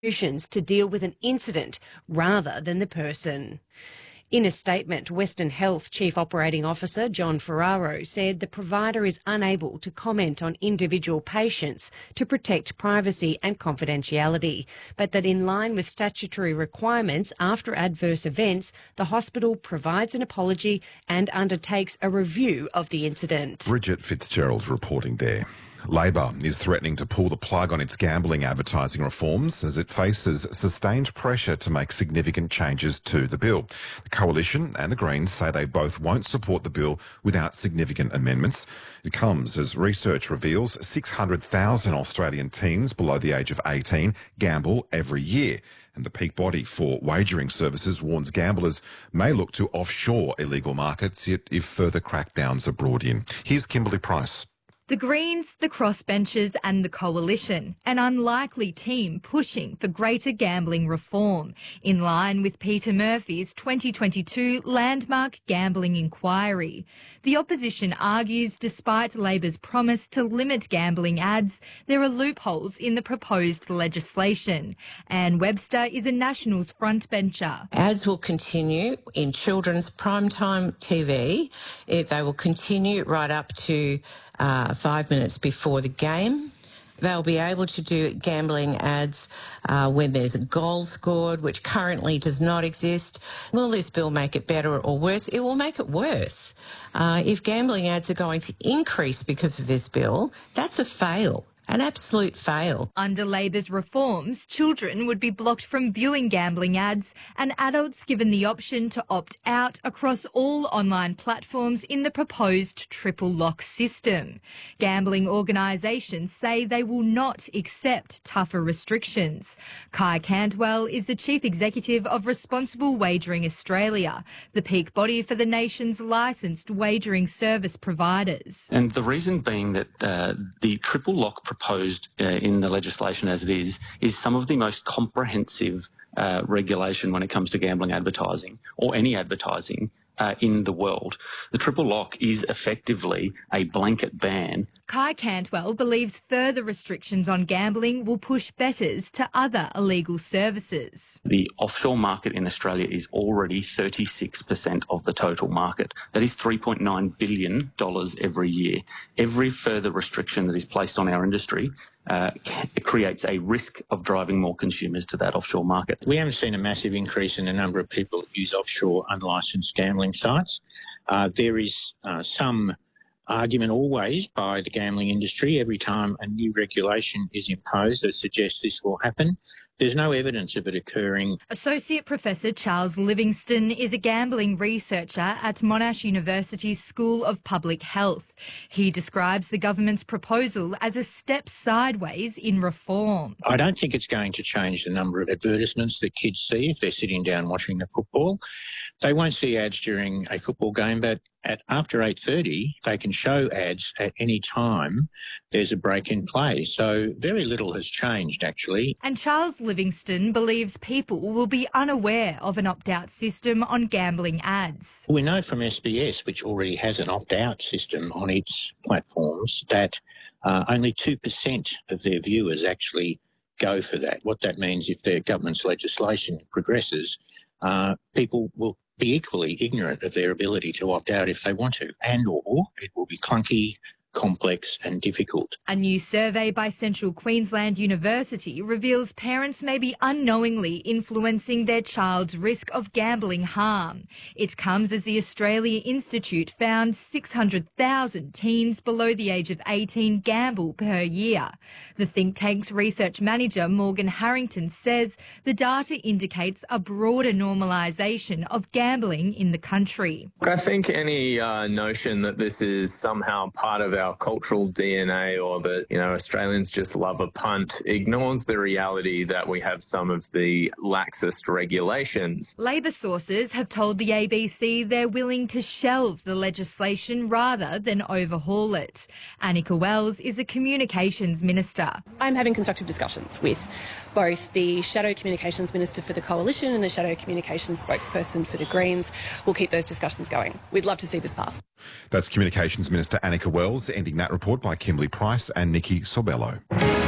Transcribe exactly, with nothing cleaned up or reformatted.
institutions to deal with an incident rather than the person. In a statement, Western Health Chief Operating Officer John Ferraro said the provider is unable to comment on individual patients to protect privacy and confidentiality, but that in line with statutory requirements after adverse events, the hospital provides an apology and undertakes a review of the incident. Bridget Fitzgerald reporting there. Labor is threatening to pull the plug on its gambling advertising reforms as it faces sustained pressure to make significant changes to the bill. The Coalition and the Greens say they both won't support the bill without significant amendments. It comes as research reveals six hundred thousand Australian teens below the age of eighteen gamble every year. And the peak body for wagering services warns gamblers may look to offshore illegal markets if further crackdowns are brought in. Here's Kimberly Price. The Greens, the Crossbenchers and the Coalition, an unlikely team pushing for greater gambling reform, in line with Peter Murphy's twenty twenty-two landmark gambling inquiry. The opposition argues despite Labor's promise to limit gambling ads, there are loopholes in the proposed legislation. Anne Webster is a Nationals frontbencher. Ads will continue in children's primetime T V. They will continue right up to Uh, five minutes before the game. They'll be able to do gambling ads uh, when there's a goal scored, which currently does not exist. Will this bill make it better or worse? It will make it worse. Uh, if gambling ads are going to increase because of this bill, that's a fail. An absolute fail. Under Labor's reforms, children would be blocked from viewing gambling ads and adults given the option to opt out across all online platforms in the proposed triple lock system. Gambling organisations say they will not accept tougher restrictions. Kai Cantwell is the Chief Executive of Responsible Wagering Australia, the peak body for the nation's licensed wagering service providers. And the reason being that uh, the triple lock proposed uh, in the legislation as it is, is some of the most comprehensive uh, regulation when it comes to gambling advertising or any advertising uh, in the world. The triple lock is effectively a blanket ban. Kai Cantwell believes further restrictions on gambling will push bettors to other illegal services. The offshore market in Australia is already thirty-six percent of the total market. That is three point nine billion dollars every year. Every further restriction that is placed on our industry uh, creates a risk of driving more consumers to that offshore market. We haven't seen a massive increase in the number of people that use offshore unlicensed gambling sites. Uh, there is uh, some argument always by the gambling industry every time a new regulation is imposed that suggests this will happen. There's no evidence of it occurring. Associate Professor Charles Livingston is a gambling researcher at Monash University's School of Public Health. He describes the government's proposal as a step sideways in reform. I don't think it's going to change the number of advertisements that kids see if they're sitting down watching the football. They won't see ads during a football game, but at after eight thirty, they can show ads at any time there's a break in play. So very little has changed, actually. And Charles Livingston believes people will be unaware of an opt-out system on gambling ads. We know from S B S, which already has an opt-out system on its platforms, that uh, only two percent of their viewers actually go for that. What that means, if the government's legislation progresses, uh, people will be equally ignorant of their ability to opt out if they want to, and or it will be clunky, complex and difficult. A new survey by Central Queensland University reveals parents may be unknowingly influencing their child's risk of gambling harm. It comes as the Australia Institute found six hundred thousand teens below the age of eighteen gamble per year. The think tank's research manager Morgan Harrington says the data indicates a broader normalisation of gambling in the country. I think any uh, notion that this is somehow part of our cultural D N A or that, you know, Australians just love a punt ignores the reality that we have some of the laxest regulations. Labor sources have told the A B C they're willing to shelve the legislation rather than overhaul it. Annika Wells is a communications minister. I'm having constructive discussions with both the Shadow Communications Minister for the Coalition and the Shadow Communications spokesperson for the Greens. We'll keep those discussions going. We'd love to see this pass. That's Communications Minister Annika Wells, ending that report by Kimberly Price and Nikki Sorbello.